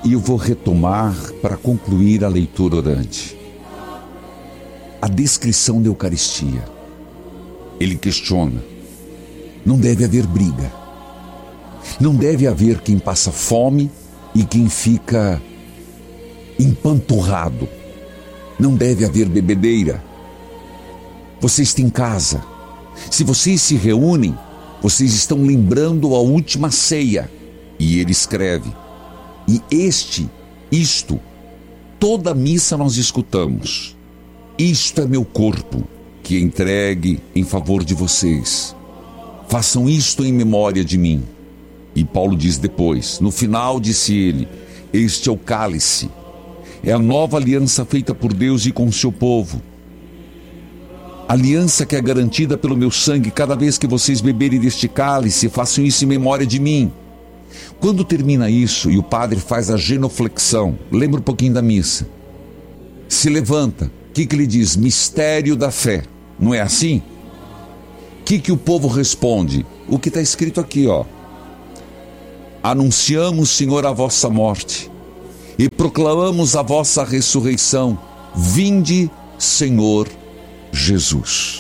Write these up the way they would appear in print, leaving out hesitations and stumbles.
E eu vou retomar para concluir a leitura orante. A descrição da Eucaristia. Ele questiona: não deve haver briga. Não deve haver quem passa fome e quem fica empanturrado. Não deve haver bebedeira. Vocês têm casa. Se vocês se reúnem, vocês estão lembrando a última ceia. E ele escreve: e isto, toda missa nós escutamos. Isto é meu corpo, que é entregue em favor de vocês. Façam isto em memória de mim. E Paulo diz depois, no final disse ele: este é o cálice. É a nova aliança feita por Deus e com o seu povo. Aliança que é garantida pelo meu sangue. Cada vez que vocês beberem deste cálice, façam isso em memória de mim. Quando termina isso e o padre faz a genuflexão, lembra um pouquinho da missa, se levanta, o que ele diz? Mistério da fé. Não é assim? O que o povo responde? O que está escrito aqui, ó. Anunciamos, Senhor, a vossa morte e proclamamos a vossa ressurreição. Vinde, Senhor Jesus.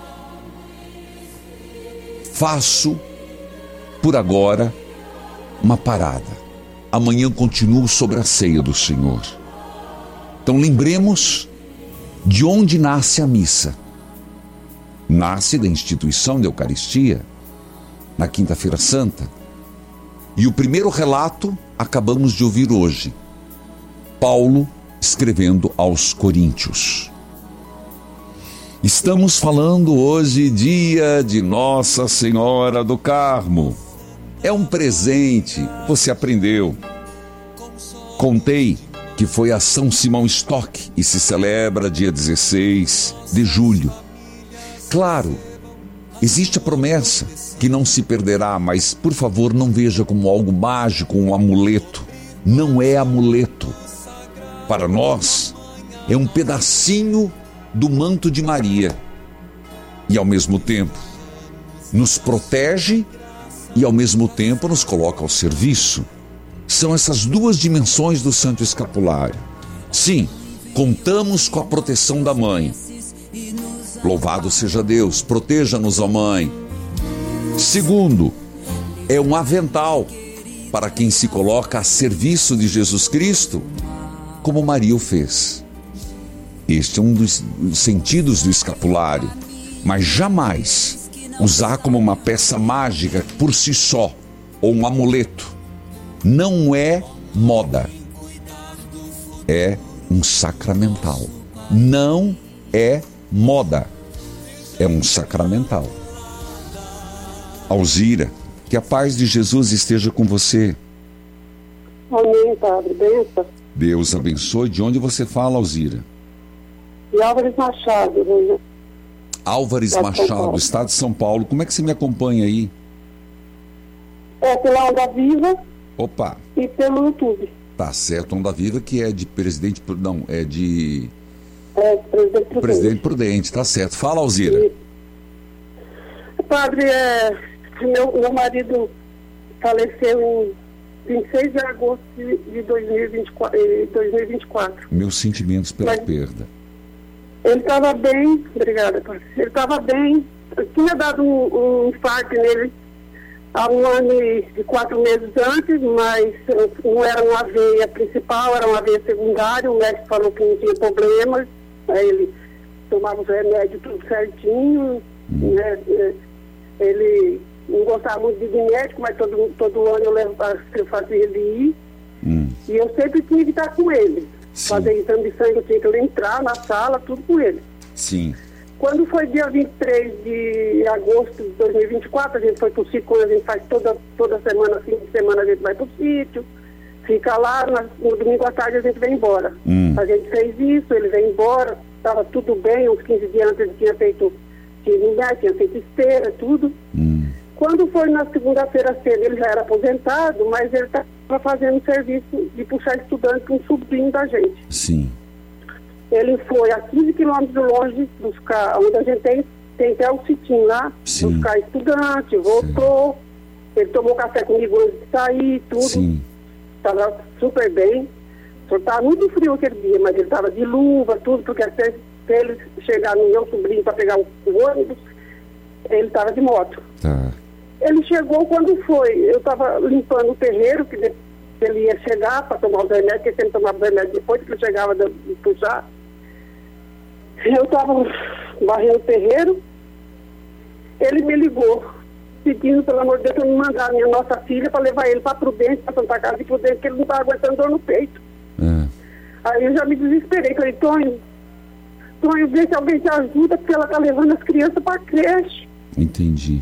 Faço, por agora, uma parada. Amanhã continuo sobre a ceia do Senhor. Então lembremos de onde nasce a missa. Nasce da instituição da Eucaristia, na Quinta-feira Santa. E o primeiro relato acabamos de ouvir hoje. Paulo escrevendo aos Coríntios. Estamos falando hoje, dia de Nossa Senhora do Carmo. É um presente, você aprendeu. Contei que foi a São Simão Stock e se celebra dia 16 de julho. Claro, existe a promessa que não se perderá, mas por favor não veja como algo mágico, um amuleto. Não é amuleto. Para nós, é um pedacinho do manto de Maria. E ao mesmo tempo, nos protege e ao mesmo tempo nos coloca ao serviço. São essas duas dimensões do Santo Escapulário. Sim, contamos com a proteção da Mãe. Louvado seja Deus, proteja-nos, ó Mãe. Segundo, é um avental para quem se coloca a serviço de Jesus Cristo, como Maria o fez. Este é um dos sentidos do escapulário, mas jamais usar como uma peça mágica por si só, ou um amuleto. Não é moda, é um sacramental. Não é moda, é um sacramental. Alzira, que a paz de Jesus esteja com você. Amém, Padre. Benção. Deus abençoe. De onde você fala, Alzira? De Álvares Machado. Né? Álvares Machado, estado de São Paulo. Como é que você me acompanha aí? É pela Onda Viva. Opa. E pelo YouTube. Tá certo, Onda Viva, que é de Presidente... Não, é de... Presidente Prudente. Presidente Prudente, tá certo. Fala, Alzira. Padre, meu marido faleceu em 26 de agosto de 2024. Meus sentimentos pela perda. Ele estava bem, obrigada, padre. Ele estava bem. Eu tinha dado um infarto nele há 1 ano e 4 meses antes, mas não era uma veia principal, era uma veia secundária. O médico falou que não tinha problemas. Aí ele tomava os remédios tudo certinho. Né? Ele não gostava muito de médico, mas todo ano eu fazia ele ir. E eu sempre tinha que estar com ele. Sim. Fazer exame de sangue, eu tinha que entrar na sala, tudo com ele. Sim. Quando foi dia 23 de agosto de 2024, a gente foi pro sítio, a gente faz toda semana, fim de semana a gente vai pro sítio, fica lá, no domingo à tarde a gente vem embora. A gente fez isso, ele veio embora, estava tudo bem, uns 15 dias antes ele tinha feito esteira, tudo. Quando foi na segunda-feira cedo, ele já era aposentado, mas ele estava fazendo serviço de puxar estudante com um sobrinho da gente. Sim. Ele foi a 15 quilômetros longe buscar, onde a gente tem até um sitinho lá, sim, buscar estudante, voltou. Sim. Ele tomou café comigo antes de sair, tudo. Sim. estava super bem. Só estava muito frio aquele dia, mas ele estava de luva, tudo, porque até ele chegar no meu sobrinho para pegar o ônibus, ele estava de moto. Tá. Ele chegou quando foi. Eu estava limpando o terreiro, que ele ia chegar para tomar o remédio, porque sempre tomava o remédio depois que ele chegava de puxar. Eu estava varrendo o terreiro, ele me ligou, pedindo, pelo amor de Deus, para me mandar a minha nossa filha para levar ele para Prudente, para Santa Casa de Prudente, que ele não estava aguentando dor no peito. Aí eu já me desesperei, falei, Tonho, vê se alguém te ajuda, porque ela está levando as crianças para a creche. Entendi.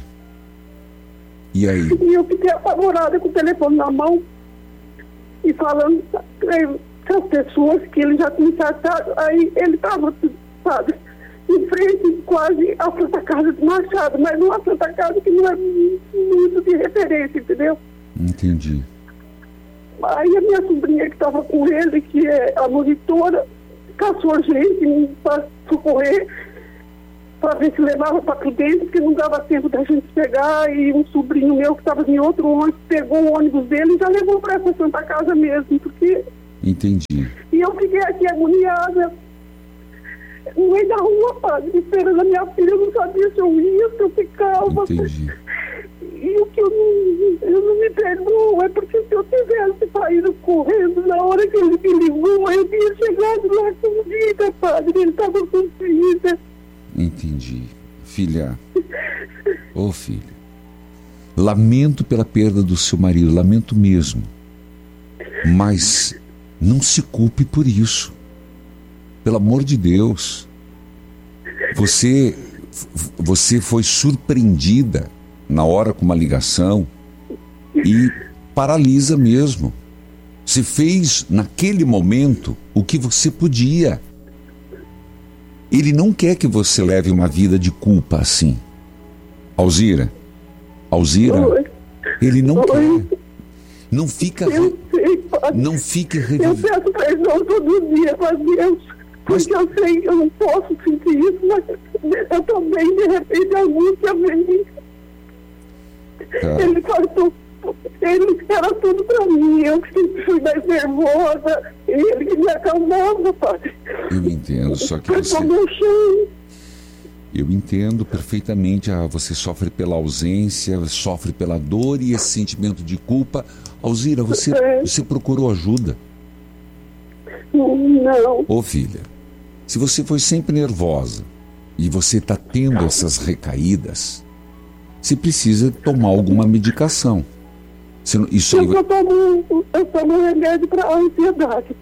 E aí? E eu fiquei apavorada com o telefone na mão e falando com as pessoas que ele já tinha tratado. Aí ele estava, sabe, em frente quase à Santa Casa de Machado, mas uma Santa Casa que não é muito de referência, entendeu? Entendi. Aí a minha sobrinha que estava com ele, que é a monitora, caçou a gente para socorrer, para ver se levava para Prudente, porque não dava tempo da gente pegar, e um sobrinho meu que estava em outro ônibus, pegou o ônibus dele e já levou para essa Santa Casa mesmo, porque... Entendi. E eu fiquei aqui agoniada, no meio da rua, padre, esperando a minha filha, eu não sabia se eu ia, se eu ficava. Entendi. E o que eu não me perdoo é porque se eu tivesse saído correndo na hora que ele me ligou, eu tinha chegado lá com vida, padre, ele estava com vida. Entendi. Filha, filha, lamento pela perda do seu marido, lamento mesmo, mas não se culpe por isso, pelo amor de Deus. Você foi surpreendida na hora com uma ligação e paralisa mesmo. Você fez naquele momento o que você podia. Ele não quer que você leve uma vida de culpa assim. Alzira, ele não quer. Não fica... Não fique revivendo. Eu peço perdão todo dia para Deus, porque eu sei que eu não posso sentir isso, mas eu também, de repente, a angústia vem. Ele faltou, ele era tudo para mim, eu que fui mais nervosa, ele que me acalmava, padre. Eu entendo, só que você... Eu entendo perfeitamente, você sofre pela ausência, sofre pela dor e esse sentimento de culpa. Alzira, você procurou ajuda? Não. Filha, se você foi sempre nervosa e você está tendo essas recaídas, você precisa tomar alguma medicação. Eu tomo remédio para a ansiedade.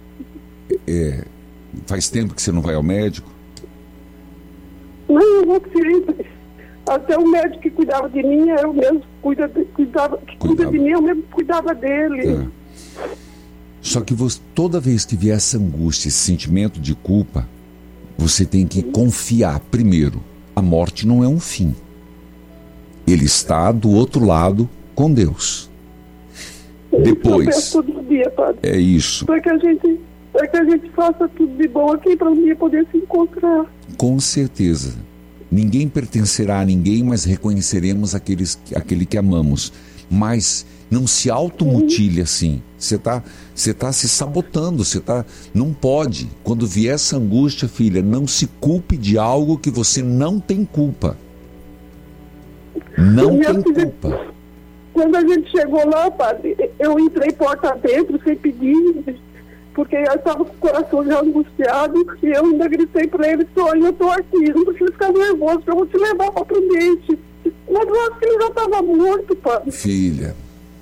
Faz tempo que você não vai ao médico? Não, eu vou sempre. Até o médico que cuidava de mim, eu mesmo cuida de mim, eu mesmo cuidava dele. Só que toda vez que vier essa angústia, esse sentimento de culpa, você tem que confiar. Primeiro, a morte não é um fim. Ele está do outro lado com Deus. Depois, eu peço todo dia, padre. É isso. Para que a gente faça tudo de bom aqui para um dia poder se encontrar. Com certeza. Ninguém pertencerá a ninguém, mas reconheceremos aquele que amamos. Mas não se automutile assim. Você tá se sabotando. Não pode. Quando vier essa angústia, filha, não se culpe de algo que você não tem culpa. Não tem culpa. Quando a gente chegou lá, padre, eu entrei porta dentro sem pedir, porque eu estava com o coração já angustiado, e eu ainda gritei para ele: Tonho, eu estou aqui, não precisa ficar nervoso, eu vou te levar para Prudente. Mas eu acho que ele já estava morto, padre. Filha,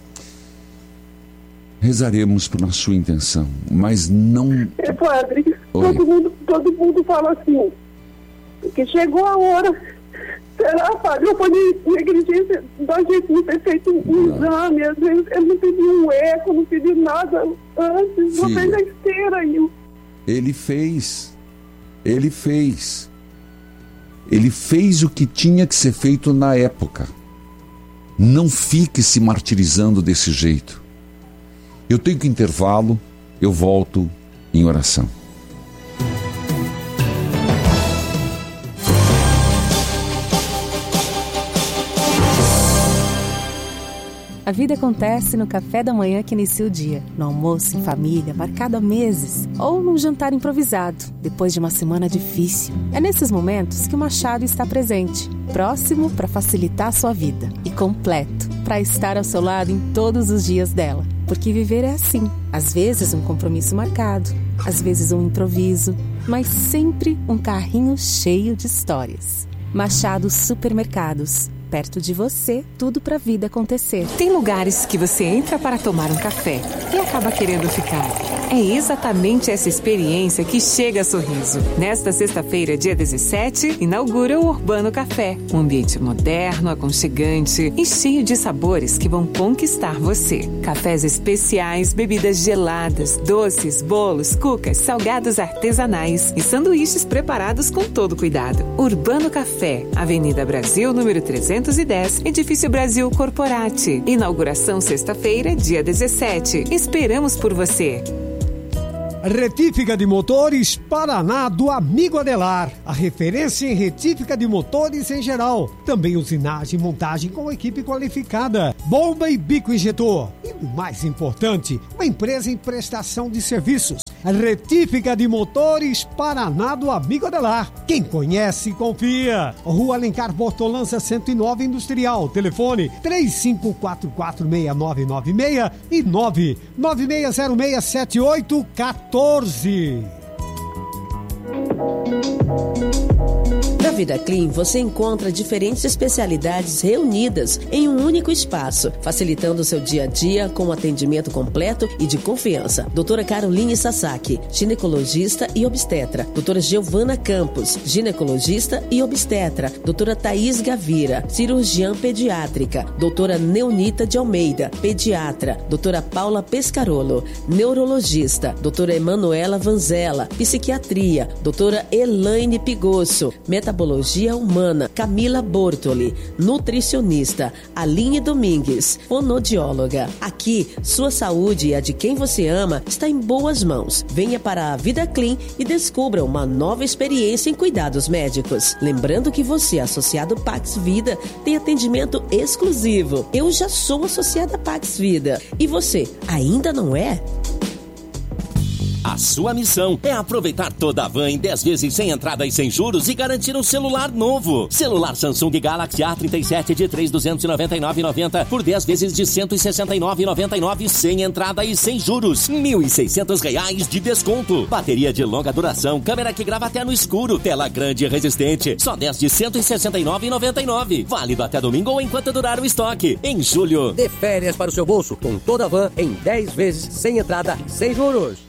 rezaremos na sua intenção, mas não... Padre, todo mundo fala assim, que chegou a hora. Será, padre? Eu falei, negligência da gente não ter feito um exame, às vezes ele não pediu um eco, não pediu nada antes, não fez a esteira aí. Ele fez o que tinha que ser feito na época. Não fique se martirizando desse jeito. Eu tenho que intervalo, eu volto em oração. A vida acontece no café da manhã que inicia o dia, no almoço em família, marcado há meses, ou num jantar improvisado, depois de uma semana difícil. É nesses momentos que o Machado está presente, próximo para facilitar a sua vida e completo para estar ao seu lado em todos os dias dela. Porque viver é assim, às vezes um compromisso marcado, às vezes um improviso, mas sempre um carrinho cheio de histórias. Machado Supermercados. Perto de você, tudo pra vida acontecer. Tem lugares que você entra para tomar um café e acaba querendo ficar. É exatamente essa experiência que chega a Sorriso. Nesta sexta-feira, dia 17, inaugura o Urbano Café. Um ambiente moderno, aconchegante e cheio de sabores que vão conquistar você. Cafés especiais, bebidas geladas, doces, bolos, cucas, salgados artesanais e sanduíches preparados com todo cuidado. Urbano Café, Avenida Brasil, número 310, Edifício Brasil Corporate. Inauguração sexta-feira, dia 17. Esperamos por você. Retífica de motores Paraná do amigo Adelar. A referência em retífica de motores em geral. Também usinagem e montagem com equipe qualificada. Bomba e bico injetor. E o mais importante, uma empresa em prestação de serviços. Retífica de motores Paraná do amigo Adelar. Quem conhece, confia. Rua Alencar Bortolança 109 Industrial. Telefone 35446996 e 996067814. Na Vida Clean, você encontra diferentes especialidades reunidas em um único espaço, facilitando o seu dia a dia com um atendimento completo e de confiança. Doutora Caroline Sasaki, ginecologista e obstetra. Doutora Giovana Campos, ginecologista e obstetra. Doutora Thaís Gavira, cirurgiã pediátrica. Doutora Neunita de Almeida, pediatra. Doutora Paula Pescarolo, neurologista. Doutora Emanuela Vanzella, psiquiatria. Doutora Elaine Pigosso, metabologia humana. Camila Bortoli, nutricionista. Aline Domingues, fonoaudióloga. Aqui, sua saúde e a de quem você ama está em boas mãos. Venha para a Vida Clean e descubra uma nova experiência em cuidados médicos. Lembrando que você, associado Pax Vida, tem atendimento exclusivo. Eu já sou associada Pax Vida. E você, ainda não é? A sua missão é aproveitar toda a van em 10 vezes sem entrada e sem juros e garantir um celular novo. Celular Samsung Galaxy A37 de 3.299,90 por 10 vezes de 169,99 sem entrada e sem juros. R$ 1.600 de desconto. Bateria de longa duração, câmera que grava até no escuro, tela grande e resistente. Só 10 de 169,99. Válido até domingo ou enquanto durar o estoque. Em julho. Dê férias para o seu bolso com toda a van em 10 vezes sem entrada, sem juros.